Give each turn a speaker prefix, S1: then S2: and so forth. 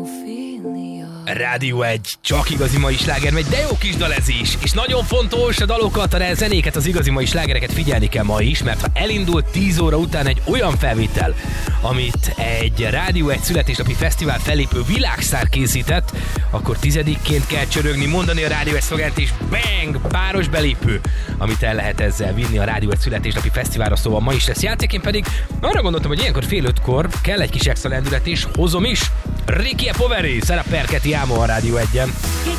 S1: Rádió 1, csak igazi mai sláger megy, de jó kis dal ez is. És nagyon fontos, a dalokat, a zenéket, az igazi mai slágereket figyelni kell ma is, mert ha elindult 10 óra után egy olyan felvétel, amit egy Rádió 1 születésnapi fesztivál fellépő világsztár készített, akkor 10-ként kell csörögni, mondani a Rádió 1 szlogent, és bang, páros belépő, amit el lehet ezzel vinni a Rádió 1 születésnapi fesztiválra, szóval ma is lesz játék. Én pedig arra gondoltam, hogy ilyenkor 4:30 kell egy kis extra lendület, és hozom is Ricky Poveri, Sarah Perchetti Amo a Rádió 1-en.